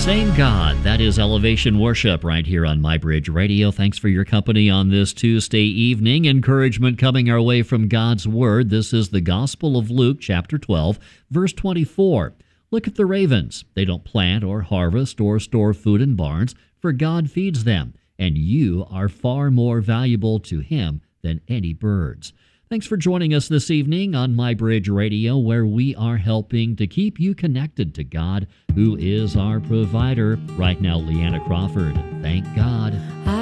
Same God. That is Elevation Worship right here on MyBridge Radio. Thanks for your company on this Tuesday evening. Encouragement coming our way from God's Word. This is the Gospel of Luke, chapter 12, verse 24. Look at the ravens. They don't plant or harvest or store food in barns, for God feeds them, and you are far more valuable to Him than any birds. Thanks for joining us this evening on MyBridge Radio, where we are helping to keep you connected to God, who is our provider. Right now, Leanna Crawford. Thank God.